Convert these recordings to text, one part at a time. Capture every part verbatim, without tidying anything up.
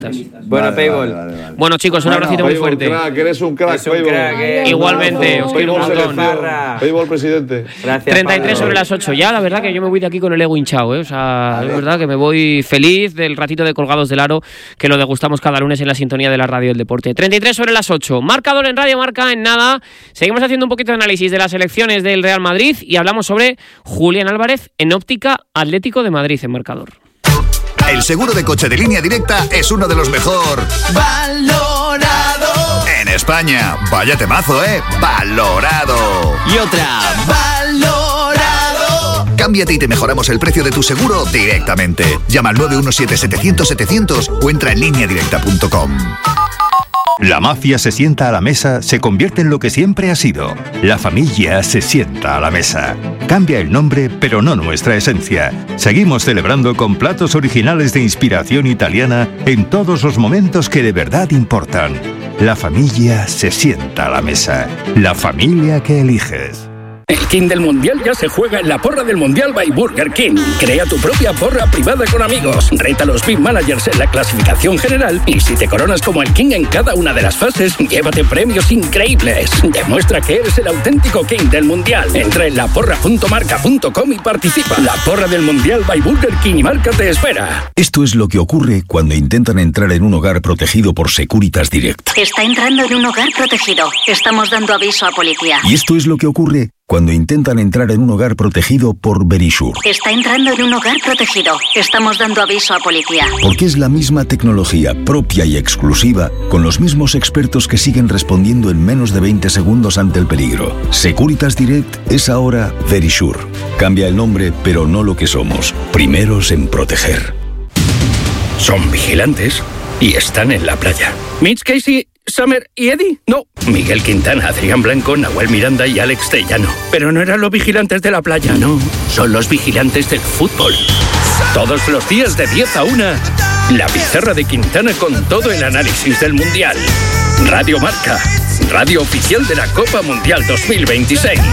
Bueno, vale, Payball. Vale, vale, vale. Bueno, chicos, un abracito muy fuerte. Crack, eres un crack, es un crack eh. Igualmente, os quiero un montón. Payball presidente. Gracias. treinta y tres sobre las ocho. Ya, la verdad que yo me voy de aquí con el ego hinchado, ¿eh? O sea, vale. Es verdad que me voy feliz del ratito de Colgados del Aro que lo degustamos cada lunes en la sintonía de la radio del deporte. treinta y tres sobre las ocho. Marcador en Radio Marca, en nada. Seguimos haciendo un poquito de análisis de las elecciones del Real Madrid y hablamos sobre Julián Álvarez en óptica Atlético de Madrid en marcador. El seguro de coche de Línea Directa es uno de los mejor valorado en España. Vaya temazo, ¿eh? Valorado. Y otra, valorado. Cámbiate y te mejoramos el precio de tu seguro directamente. Llama al nueve uno siete, setecientos, setecientos o entra en línea directa punto com. La mafia se sienta a la mesa, se convierte en lo que siempre ha sido. La familia se sienta a la mesa. Cambia el nombre, pero no nuestra esencia. Seguimos celebrando con platos originales de inspiración italiana en todos los momentos que de verdad importan. La familia se sienta a la mesa. La familia que eliges. El King del Mundial ya se juega en la porra del Mundial by Burger King. Crea tu propia porra privada con amigos. Reta a los Big Managers en la clasificación general y si te coronas como el King en cada una de las fases, llévate premios increíbles. Demuestra que eres el auténtico King del Mundial. Entra en la porra punto marca punto com y participa. La porra del Mundial by Burger King y Marca te espera. Esto es lo que ocurre cuando intentan entrar en un hogar protegido por Securitas Direct. Está entrando en un hogar protegido. Estamos dando aviso a policía. Y esto es lo que ocurre cuando intentan entrar en un hogar protegido por Verisure. Está entrando en un hogar protegido. Estamos dando aviso a policía. Porque es la misma tecnología propia y exclusiva, con los mismos expertos que siguen respondiendo en menos de veinte segundos ante el peligro. Securitas Direct es ahora Verisure. Cambia el nombre, pero no lo que somos. Primeros en proteger. Son vigilantes y están en la playa. Mitch Casey, Summer y Eddie. No, Miguel Quintana, Adrián Blanco, Nahuel Miranda y Alex Tellano. Pero no eran los vigilantes de la playa, no. Son los vigilantes del fútbol. Todos los días de diez a una, la pizarra de Quintana con todo el análisis del Mundial. Radio Marca, radio oficial de la Copa Mundial dos mil veintiséis.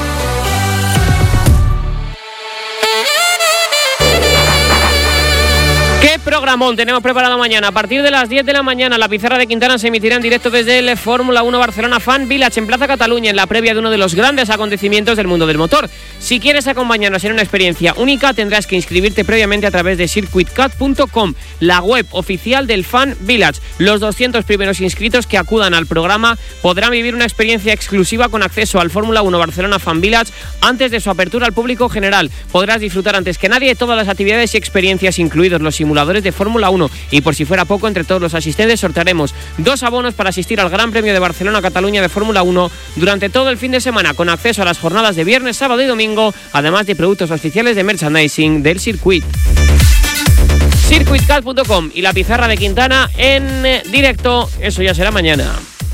¿Qué programón tenemos preparado mañana? A partir de las diez de la mañana, la pizarra de Quintana se emitirá en directo desde el Fórmula uno Barcelona Fan Village en Plaza Cataluña, en la previa de uno de los grandes acontecimientos del mundo del motor. Si quieres acompañarnos en una experiencia única, tendrás que inscribirte previamente a través de circuit cat punto com, la web oficial del Fan Village. Los doscientos primeros inscritos que acudan al programa podrán vivir una experiencia exclusiva con acceso al Fórmula uno Barcelona Fan Village antes de su apertura al público general. Podrás disfrutar antes que nadie de todas las actividades y experiencias, incluidos los simuladores de Fórmula uno, y por si fuera poco, entre todos los asistentes sortearemos dos abonos para asistir al Gran Premio de Barcelona-Cataluña de Fórmula uno durante todo el fin de semana, con acceso a las jornadas de viernes, sábado y domingo, además de productos oficiales de merchandising del circuit. circuit cat punto com y la pizarra de Quintana en directo, eso ya será mañana.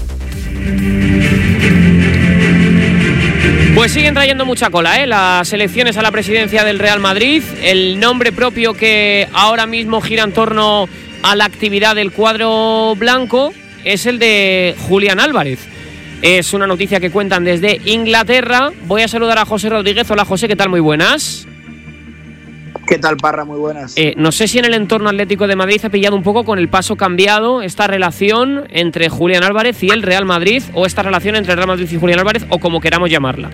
Pues siguen trayendo mucha cola, ¿eh? Las elecciones a la presidencia del Real Madrid, el nombre propio que ahora mismo gira en torno a la actividad del cuadro blanco es el de Julián Álvarez. Es una noticia que cuentan desde Inglaterra. Voy a saludar a José Rodríguez. Hola José, ¿qué tal? Muy buenas. ¿Qué tal, Parra? Muy buenas. Eh, no sé si en el entorno Atlético de Madrid ha pillado un poco con el paso cambiado esta relación entre Julián Álvarez y el Real Madrid, o esta relación entre el Real Madrid y Julián Álvarez, o como queramos llamarla.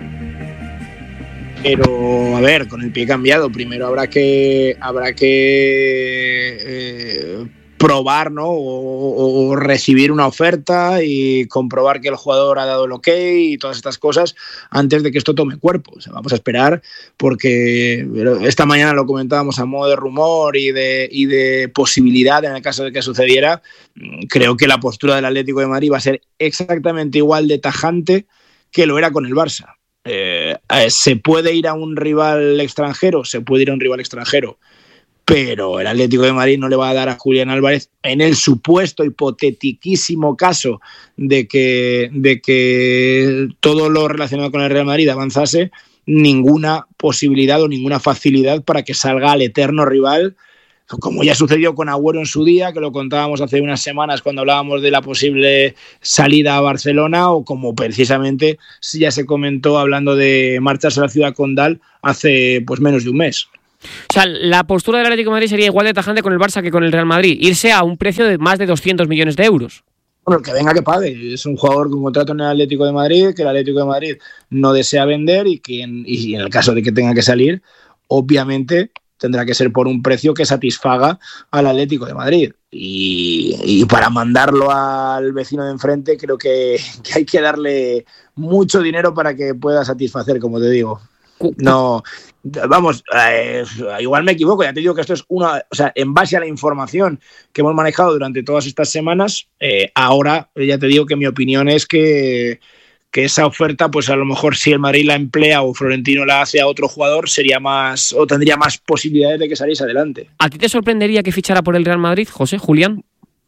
Pero, a ver, con el pie cambiado, primero habrá que habrá que eh, probar, ¿no? O, o recibir una oferta y comprobar que el jugador ha dado el ok y todas estas cosas antes de que esto tome cuerpo. O sea, vamos a esperar, porque esta mañana lo comentábamos a modo de rumor y de, y de posibilidad en el caso de que sucediera. Creo que la postura del Atlético de Madrid va a ser exactamente igual de tajante que lo era con el Barça. Eh, eh, ¿Se puede ir a un rival extranjero? Se puede ir a un rival extranjero, pero el Atlético de Madrid no le va a dar a Julián Álvarez, en el supuesto hipotetiquísimo caso de que, de que todo lo relacionado con el Real Madrid avanzase, ninguna posibilidad o ninguna facilidad para que salga al eterno rival, como ya sucedió con Agüero en su día, que lo contábamos hace unas semanas cuando hablábamos de la posible salida a Barcelona, o como precisamente ya se comentó hablando de marcharse a la ciudad condal hace pues menos de un mes. O sea, la postura del Atlético de Madrid sería igual de tajante con el Barça que con el Real Madrid, irse a un precio de más de doscientos millones de euros. Bueno, el que venga que pague. Es un jugador con contrato en el Atlético de Madrid, que el Atlético de Madrid no desea vender y que en, y en el caso de que tenga que salir, obviamente tendrá que ser por un precio que satisfaga al Atlético de Madrid. Y, y para mandarlo al vecino de enfrente creo que, que hay que darle mucho dinero para que pueda satisfacer, como te digo. No, vamos, eh, igual me equivoco, ya te digo que esto es una, o sea, en base a la información que hemos manejado durante todas estas semanas, eh, ahora ya te digo que mi opinión es que, que esa oferta, pues a lo mejor si el Madrid la emplea o Florentino la hace a otro jugador, sería más, o tendría más posibilidades de que saliese adelante. ¿A ti te sorprendería que fichara por el Real Madrid, José, Julián?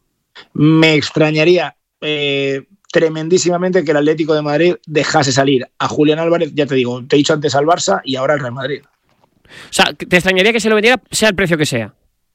Me extrañaría eh, tremendísimamente que el Atlético de Madrid dejase salir a Julián Álvarez, ya te digo, te he dicho antes al Barça y ahora al Real Madrid. O sea, ¿te extrañaría que se lo vendiera sea el precio que sea?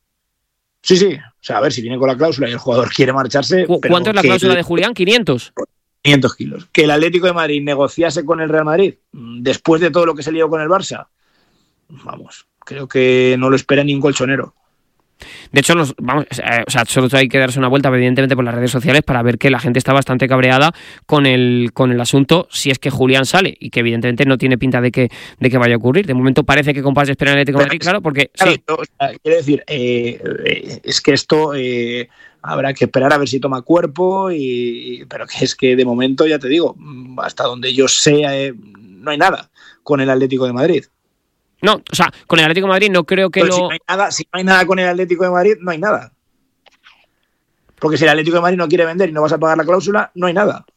Sí, sí, o sea, a ver si viene con la cláusula y el jugador quiere marcharse. ¿Cu- ¿Cuánto es la cláusula el... de Julián? ¿quinientos? quinientos kilos. Que el Atlético de Madrid negociase con el Real Madrid después de todo lo que se lió con el Barça, vamos, creo que no lo espera ni un colchonero. De hecho, los, vamos, o sea, solo hay que darse una vuelta, evidentemente, por las redes sociales para ver que la gente está bastante cabreada con el, con el asunto, si es que Julián sale, y que evidentemente no tiene pinta de que, de que vaya a ocurrir. De momento parece que Compás espera en el Atlético de Madrid, claro, porque... Claro, sí. o sea, quiero decir, eh, eh, es que esto eh, habrá que esperar a ver si toma cuerpo, y, pero que es que de momento, ya te digo, hasta donde yo sé, eh, no hay nada con el Atlético de Madrid. No, o sea, con el Atlético de Madrid no creo que Pero lo... Si no, hay nada, si no hay nada con el Atlético de Madrid, no hay nada. Porque si el Atlético de Madrid no quiere vender y no vas a pagar la cláusula, no hay nada.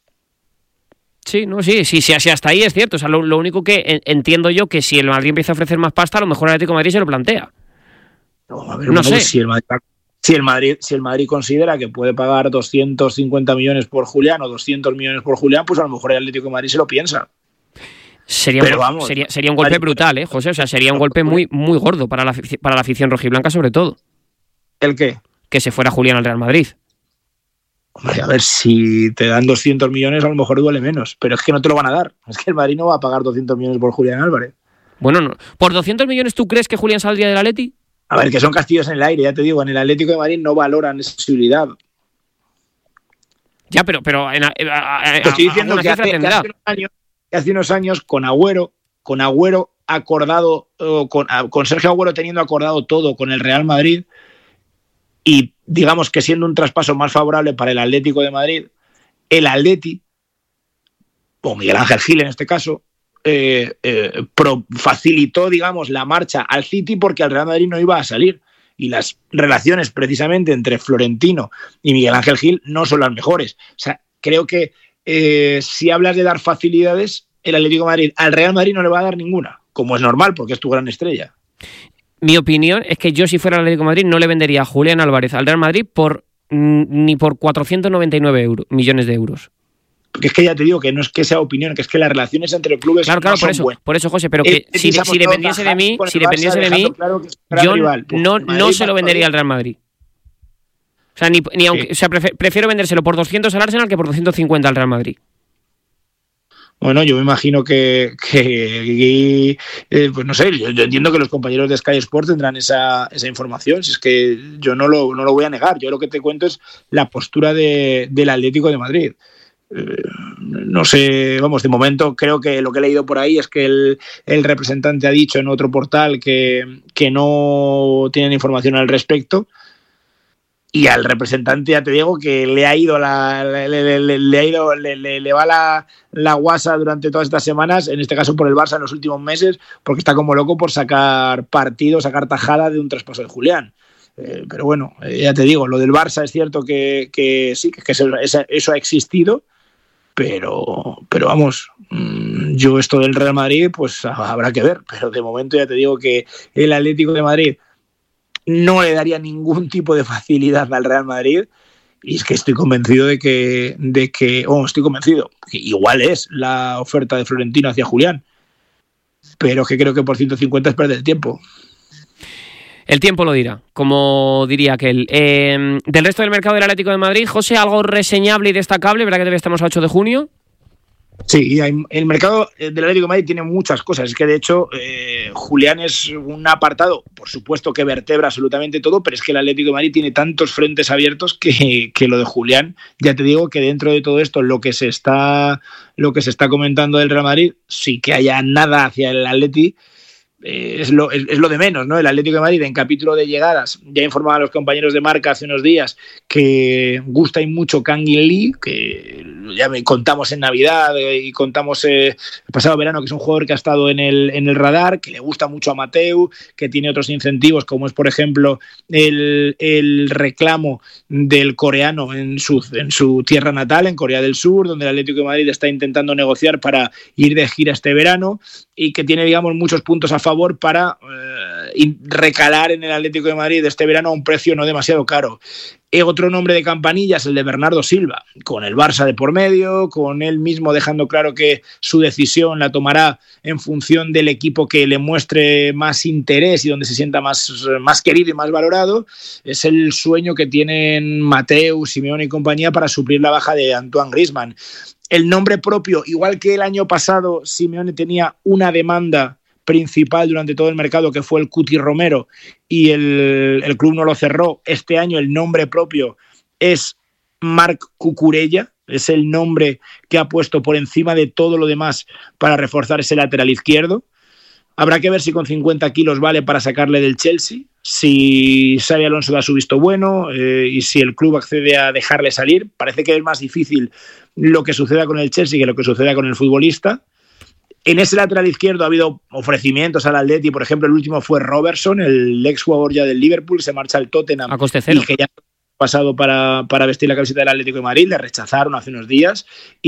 Sí, no, sí, sí, sí, así hasta ahí es cierto. O sea, lo, lo único que en, entiendo yo que si el Madrid empieza a ofrecer más pasta, a lo mejor el Atlético de Madrid se lo plantea. No, a ver, no bueno, sé. Pues si, el Madrid, si, el Madrid, si el Madrid considera que puede pagar doscientos cincuenta millones por Julián o doscientos millones por Julián, pues a lo mejor el Atlético de Madrid se lo piensa. Sería, Pero un, vamos, sería, sería un golpe Madrid, brutal, ¿eh, José? O sea, sería un golpe muy, muy gordo para la, para la afición rojiblanca, sobre todo. ¿El qué? Que se fuera Julián al Real Madrid. Hombre, a ver, si te dan doscientos millones, a lo mejor duele menos. Pero es que no te lo van a dar. Es que el Madrid no va a pagar doscientos millones por Julián Álvarez. Bueno, no. ¿Por doscientos millones tú crees que Julián saldría del Atleti? A ver, que son castillos en el aire, ya te digo. En el Atlético de Madrid no valoran esa posibilidad. Ya, pero... pero en, a, a, a, te estoy diciendo que hace, que, hace unos años, que hace unos años, con Agüero, con Agüero acordado, con, con Sergio Agüero teniendo acordado todo con el Real Madrid, y digamos que siendo un traspaso más favorable para el Atlético de Madrid, el Atleti, o Miguel Ángel Gil en este caso, eh, eh, pro, facilitó, digamos, la marcha al City porque el Real Madrid no iba a salir. Y las relaciones precisamente entre Florentino y Miguel Ángel Gil no son las mejores. O sea, creo que eh, si hablas de dar facilidades, el Atlético de Madrid al Real Madrid no le va a dar ninguna, como es normal, porque es tu gran estrella. Mi opinión es que yo, si fuera el Atlético de Madrid, no le vendería a Julián Álvarez al Real Madrid por ni por cuatrocientos noventa y nueve euro, millones de euros. Porque es que ya te digo que no es que sea opinión, que es que las relaciones entre clubes claro, claro, no por son eso, buenas. por eso, José, pero que eh, si, si dependiese de mí, si dependiese de mí, claro yo rival, no, no se lo vendería al Real Madrid. O sea, ni, ni aunque, sí. o sea, prefiero, prefiero vendérselo por doscientos al Arsenal que por doscientos cincuenta al Real Madrid. Bueno, yo me imagino que, que eh, pues no sé, yo, yo entiendo que los compañeros de Sky Sports tendrán esa, esa información, si es que yo no lo, no lo voy a negar, yo lo que te cuento es la postura de, del Atlético de Madrid. Eh, no sé, vamos, de momento creo que lo que he leído por ahí es que el, el representante ha dicho en otro portal que, que no tienen información al respecto. Y al representante, ya te digo, que le ha ido la, le, le, le, le ha ido, le, le, le va la, la guasa durante todas estas semanas, en este caso por el Barça en los últimos meses, porque está como loco por sacar partido, sacar tajada de un traspaso de Julián. Eh, pero bueno, eh, ya te digo, lo del Barça es cierto que, que sí, que eso, eso ha existido, pero, pero vamos, yo esto del Real Madrid, pues habrá que ver. Pero de momento ya te digo que el Atlético de Madrid no le daría ningún tipo de facilidad al Real Madrid, y es que estoy convencido de que, de que oh, estoy convencido, que igual es la oferta de Florentino hacia Julián, pero que creo que por ciento cincuenta es perder el tiempo. El tiempo lo dirá, como diría aquel. Eh, del resto del mercado del Atlético de Madrid, José, ¿algo reseñable y destacable? ¿Verdad que todavía estamos a ocho de junio? Sí, hay, el mercado del Atlético de Madrid tiene muchas cosas. Es que, de hecho, eh, Julián es un apartado, por supuesto, que vertebra absolutamente todo, pero es que el Atlético de Madrid tiene tantos frentes abiertos que, que lo de Julián, ya te digo que dentro de todo esto, lo que se está, lo que se está comentando del Real Madrid, sí que haya nada hacia el Atleti, Eh, es, lo, es, es lo de menos, ¿no? El Atlético de Madrid en capítulo de llegadas ya informaba a los compañeros de Marca hace unos días que gusta y mucho Kangin Lee, que ya me contamos en Navidad eh, y contamos eh, el pasado verano, que es un jugador que ha estado en el, en el radar, que le gusta mucho a Mateu, que tiene otros incentivos como es por ejemplo el, el reclamo del coreano en su, en su tierra natal, en Corea del Sur, donde el Atlético de Madrid está intentando negociar para ir de gira este verano y que tiene, digamos, muchos puntos a favor para eh, recalar en el Atlético de Madrid este verano a un precio no demasiado caro. Y otro nombre de campanilla es el de Bernardo Silva, con el Barça de por medio, con él mismo dejando claro que su decisión la tomará en función del equipo que le muestre más interés y donde se sienta más, más querido y más valorado. Es el sueño que tienen Mateu, Simeone y compañía para suplir la baja de Antoine Griezmann. El nombre propio, igual que el año pasado Simeone tenía una demanda principal durante todo el mercado, que fue el Cuti Romero, y el, el club no lo cerró. Este año el nombre propio es Marc Cucurella, es el nombre que ha puesto por encima de todo lo demás para reforzar ese lateral izquierdo. Habrá que ver si con cincuenta kilos vale para sacarle del Chelsea, si Xabi Alonso da su visto bueno eh, y si el club accede a dejarle salir. Parece que es más difícil lo que suceda con el Chelsea que lo que suceda con el futbolista. En ese lateral izquierdo ha habido ofrecimientos al Atleti, por ejemplo, el último fue Robertson, el ex jugador ya del Liverpool, se marcha al Tottenham a coste cero, y que ya ha pasado para, para vestir la camiseta del Atlético de Madrid, le rechazaron hace unos días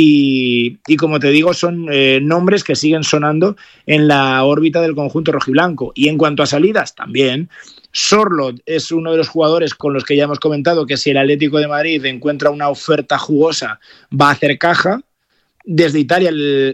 y, y como te digo, son eh, nombres que siguen sonando en la órbita del conjunto rojiblanco. Y en cuanto a salidas, también Sorloth es uno de los jugadores con los que ya hemos comentado que si el Atlético de Madrid encuentra una oferta jugosa va a hacer caja. Desde Italia el,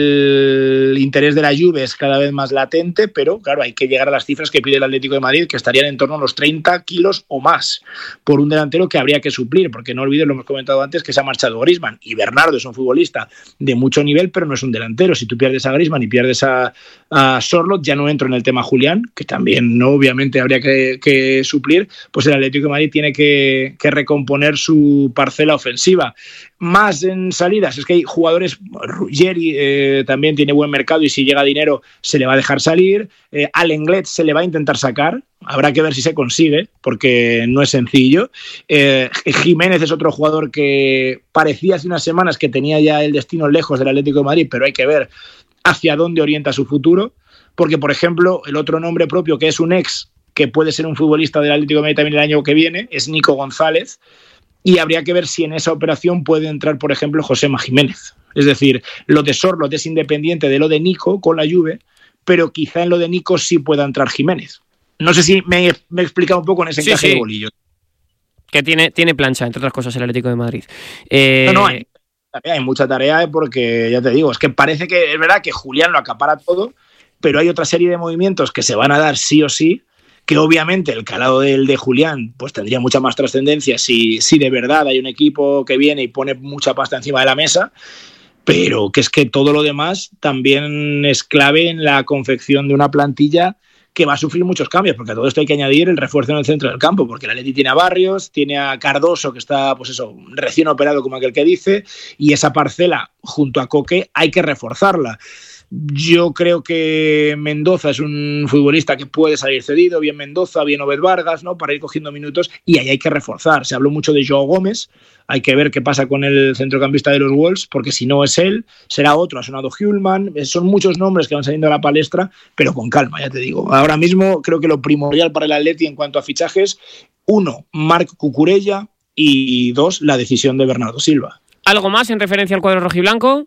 el interés de la Juve es cada vez más latente, pero claro, hay que llegar a las cifras que pide el Atlético de Madrid, que estarían en torno a los treinta kilos o más por un delantero que habría que suplir, porque no olvides, lo hemos comentado antes, que se ha marchado Griezmann y Bernardo es un futbolista de mucho nivel, pero no es un delantero. Si tú pierdes a Griezmann y pierdes a, a Sorloth, ya no entro en el tema Julián, que también no obviamente habría que, que suplir, pues el Atlético de Madrid tiene que, que recomponer su parcela ofensiva. Más en salidas, es que hay jugadores, Ruggeri eh, también tiene buen mercado y si llega dinero se le va a dejar salir, eh, al Lenglet se le va a intentar sacar, habrá que ver si se consigue, porque no es sencillo. eh, Jiménez es otro jugador que parecía hace unas semanas que tenía ya el destino lejos del Atlético de Madrid, pero hay que ver hacia dónde orienta su futuro, porque por ejemplo el otro nombre propio que es un ex que puede ser un futbolista del Atlético de Madrid también el año que viene es Nico González. Y habría que ver si en esa operación puede entrar, por ejemplo, Josema Jiménez. Es decir, lo de Sorloth es independiente de lo de Nico con la Juve, pero quizá en lo de Nico sí pueda entrar Jiménez. No sé si me, me he explicado un poco en ese sí, encaje sí. de bolillo. Que tiene, tiene plancha, entre otras cosas, el Atlético de Madrid. Eh... No, no, hay, hay mucha tarea porque, ya te digo, es que parece que es verdad que Julián lo acapara todo, pero hay otra serie de movimientos que se van a dar sí o sí, que obviamente el calado del de Julián pues tendría mucha más trascendencia si, si de verdad hay un equipo que viene y pone mucha pasta encima de la mesa, pero que es que todo lo demás también es clave en la confección de una plantilla que va a sufrir muchos cambios, porque a todo esto hay que añadir el refuerzo en el centro del campo, porque el Atleti tiene a Barrios, tiene a Cardoso, que está pues eso, recién operado como aquel que dice, y esa parcela junto a Coque hay que reforzarla. Yo creo que Mendoza es un futbolista que puede salir cedido, bien Mendoza, bien Obed Vargas, ¿no? Para ir cogiendo minutos, y ahí hay que reforzar. Se habló mucho de Joao Gómez, hay que ver qué pasa con el centrocampista de los Wolves, porque si no es él, será otro. Ha sonado Hjulman, son muchos nombres que van saliendo a la palestra, pero con calma, ya te digo. Ahora mismo creo que lo primordial para el Atleti en cuanto a fichajes, uno, Marc Cucurella, y dos, la decisión de Bernardo Silva. ¿Algo más en referencia al cuadro rojiblanco?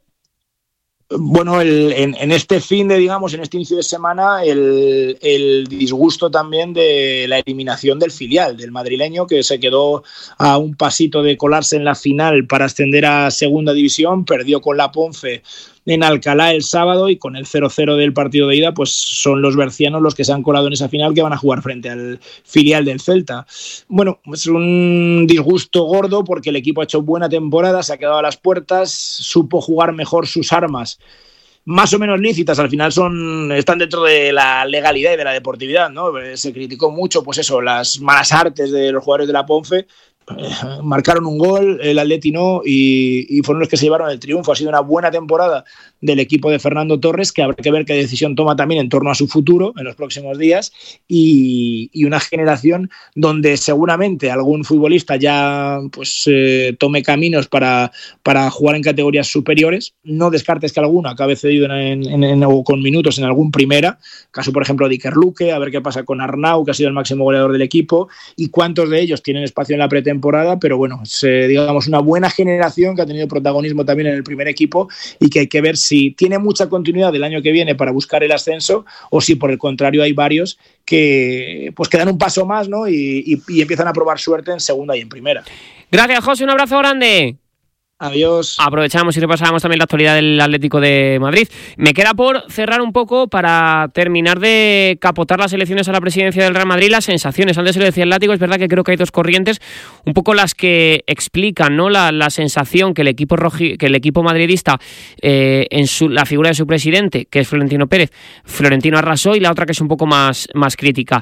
Bueno, el, en, en este fin de, digamos, en este inicio de semana, el, el disgusto también de la eliminación del filial, del madrileño, que se quedó a un pasito de colarse en la final para ascender a segunda división, perdió con la Ponce en Alcalá el sábado, y con el cero cero del partido de ida, pues son los bercianos los que se han colado en esa final, que van a jugar frente al filial del Celta. Bueno, es un disgusto gordo porque el equipo ha hecho buena temporada, se ha quedado a las puertas, supo jugar mejor sus armas, más o menos lícitas, al final son están dentro de la legalidad y de la deportividad, ¿no? Se criticó mucho, pues eso, las malas artes de los jugadores de la Ponfe. Eh, marcaron un gol, el Atleti no, y, y fueron los que se llevaron el triunfo. Ha sido una buena temporada del equipo de Fernando Torres, que habrá que ver qué decisión toma también en torno a su futuro en los próximos días, y, y una generación donde seguramente algún futbolista ya pues eh, tome caminos para, para jugar en categorías superiores. No descartes que alguno acabe cedido en, en, en, o con minutos en algún primera, caso por ejemplo de Iker Luque, a ver qué pasa con Arnau, que ha sido el máximo goleador del equipo, y cuántos de ellos tienen espacio en la pretemporada. Temporada, pero bueno, es eh, digamos una buena generación que ha tenido protagonismo también en el primer equipo, y que hay que ver si tiene mucha continuidad el año que viene para buscar el ascenso, o si por el contrario hay varios que pues que dan un paso más, ¿no? y, y, y empiezan a probar suerte en segunda y en primera. Gracias, José, un abrazo grande. Adiós. Aprovechamos y repasamos también la actualidad del Atlético de Madrid. Me queda por cerrar un poco para terminar de capotar las elecciones a la presidencia del Real Madrid, las sensaciones. Antes se lo decía el Látigo, es verdad que creo que hay dos corrientes, un poco las que explican, ¿no?, la, la sensación que el equipo roji, que el equipo madridista eh, en su, la figura de su presidente, que es Florentino Pérez, Florentino arrasó, y la otra que es un poco más, más crítica.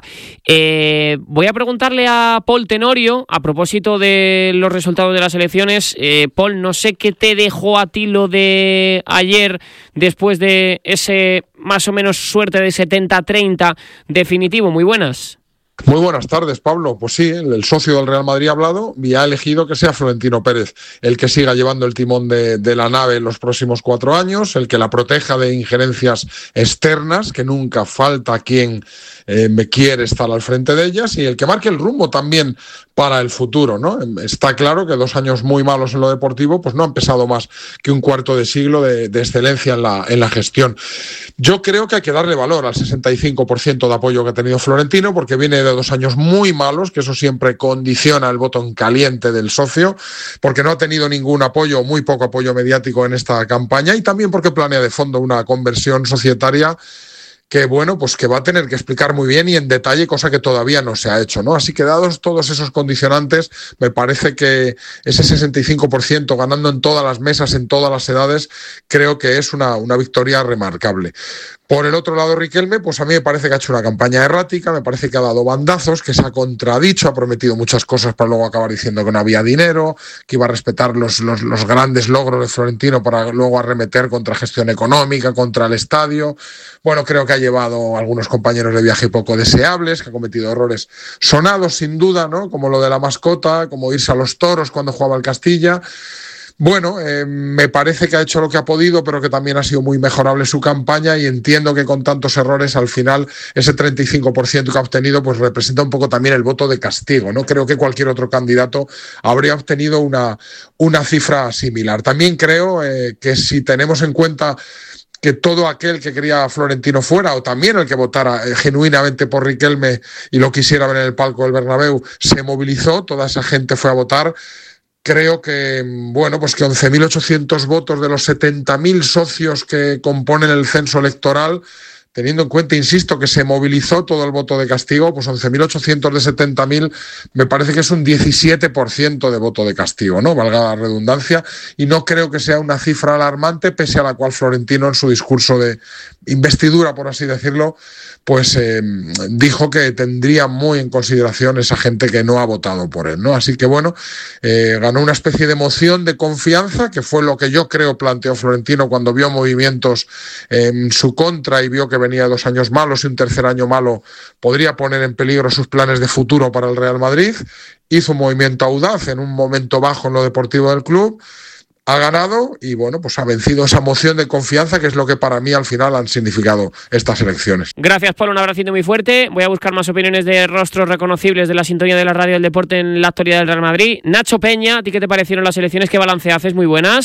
Eh, voy a preguntarle a Paul Tenorio a propósito de los resultados de las elecciones. Eh, Paul, no sé qué te dejó a ti lo de ayer después de ese más o menos suerte de setenta treinta definitivo. Muy buenas. Muy buenas tardes, Pablo. Pues sí, el socio del Real Madrid ha hablado y ha elegido que sea Florentino Pérez el que siga llevando el timón de, de la nave en los próximos cuatro años, el que la proteja de injerencias externas, que nunca falta quien eh, me quiere estar al frente de ellas, y el que marque el rumbo también para el futuro, ¿no? Está claro que dos años muy malos en lo deportivo pues no han pesado más que un cuarto de siglo de, de excelencia en la, en la gestión. Yo creo que hay que darle valor al sesenta y cinco por ciento de apoyo que ha tenido Florentino, porque viene de dos años muy malos, que eso siempre condiciona el voto en caliente del socio, porque no ha tenido ningún apoyo, muy poco apoyo mediático en esta campaña, y también porque planea de fondo una conversión societaria que, bueno, pues que va a tener que explicar muy bien y en detalle, cosa que todavía no se ha hecho, ¿no? Así que, dados todos esos condicionantes, me parece que ese sesenta y cinco por ciento ganando en todas las mesas, en todas las edades, creo que es una, una victoria remarcable. Por el otro lado, Riquelme, pues a mí me parece que ha hecho una campaña errática, me parece que ha dado bandazos, que se ha contradicho, ha prometido muchas cosas para luego acabar diciendo que no había dinero, que iba a respetar los, los, los grandes logros de Florentino para luego arremeter contra gestión económica, contra el estadio. Bueno, creo que ha llevado a algunos compañeros de viaje poco deseables, que ha cometido errores sonados sin duda, ¿no? Como lo de la mascota, como irse a los toros cuando jugaba el Castilla. Bueno, eh, me parece que ha hecho lo que ha podido, pero que también ha sido muy mejorable su campaña, y entiendo que con tantos errores al final ese treinta y cinco por ciento que ha obtenido pues representa un poco también el voto de castigo, ¿no? Creo que cualquier otro candidato habría obtenido una, una cifra similar. También creo eh, que si tenemos en cuenta que todo aquel que quería a Florentino fuera, o también el que votara eh, genuinamente por Riquelme y lo quisiera ver en el palco del Bernabéu, se movilizó, toda esa gente fue a votar. Creo que, bueno, pues que once mil ochocientos votos de los setenta mil socios que componen el censo electoral, teniendo en cuenta, insisto, que se movilizó todo el voto de castigo, pues once mil ochocientos de setenta mil me parece que es un diecisiete por ciento de voto de castigo, ¿no? Valga la redundancia, y no creo que sea una cifra alarmante, pese a la cual Florentino en su discurso de investidura, por así decirlo, pues eh, dijo que tendría muy en consideración esa gente que no ha votado por él, ¿no? Así que bueno, eh, ganó una especie de emoción de confianza, que fue lo que yo creo planteó Florentino cuando vio movimientos en su contra y vio que venía dos años malos y un tercer año malo podría poner en peligro sus planes de futuro para el Real Madrid. Hizo un movimiento audaz en un momento bajo en lo deportivo del club, ha ganado y bueno, pues ha vencido esa moción de confianza, que es lo que para mí al final han significado estas elecciones. Gracias, Pablo, un abracito muy fuerte. Voy a buscar más opiniones de rostros reconocibles de la sintonía de la radio del deporte en la actualidad del Real Madrid. Nacho Peña, ¿a ti qué te parecieron las elecciones? ¿Qué balance haces? Muy buenas.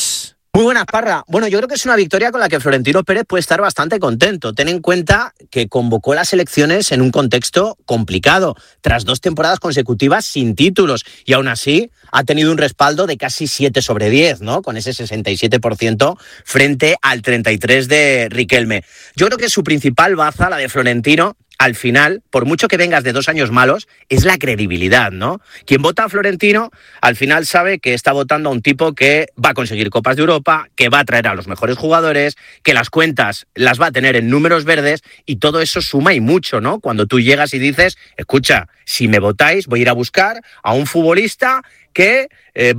Muy buenas, Parra. Bueno, yo creo que es una victoria con la que Florentino Pérez puede estar bastante contento. Ten en cuenta que convocó las elecciones en un contexto complicado, tras dos temporadas consecutivas sin títulos, y aún así ha tenido un respaldo de casi siete sobre diez, ¿no? Con ese sesenta y siete por ciento frente al treinta y tres por ciento de Riquelme. Yo creo que su principal baza, la de Florentino, al final, por mucho que vengas de dos años malos, es la credibilidad, ¿no? Quien vota a Florentino, al final sabe que está votando a un tipo que va a conseguir Copas de Europa, que va a traer a los mejores jugadores, que las cuentas las va a tener en números verdes, y todo eso suma y mucho, ¿no? Cuando tú llegas y dices, escucha, si me votáis, voy a ir a buscar a un futbolista que... Eh,